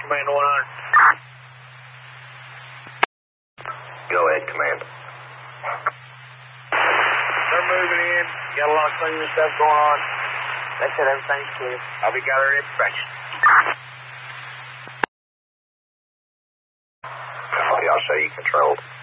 Command 100. Go ahead, Command. They're moving in. Got a lot of cleaning stuff going on. They said everything's clear. I'll be gathering information. I'll show you controlled.